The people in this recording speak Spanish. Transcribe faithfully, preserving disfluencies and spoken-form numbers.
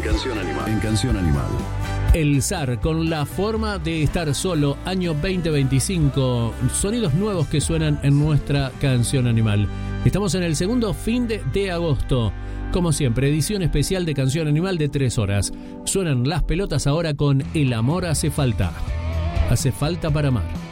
Canción Animal. En Canción Animal. El zar con La forma de estar solo, año veinte veinticinco. Sonidos nuevos que suenan en nuestra Canción Animal. Estamos en el segundo fin de, de agosto. Como siempre, edición especial de Canción Animal de tres horas. Suenan las pelotas ahora con El amor hace falta. Hace falta para amar.